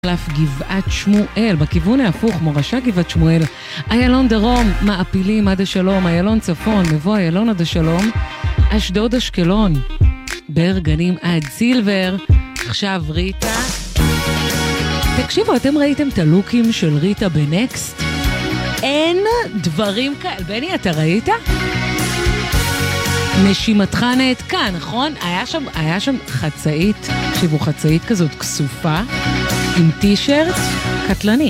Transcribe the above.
מחלף גבעת שמואל, בכיוון ההפוך, מורשה גבעת שמואל, איילון דרום, מעפילים עד השלום, איילון צפון, מבוא איילון עד השלום, אשדוד אשקלון, ברגנים עד סילבר. עכשיו ריטה. תקשיבו, אתם ראיתם את הלוקים של ריטה בנקסט? אין דברים כאלה. בני, אתה ראית? נשימתך נעתקה, נכון? היה שם חצאית, תקשיבו, חצאית כזאת כסופה, עם טישרט קטלני.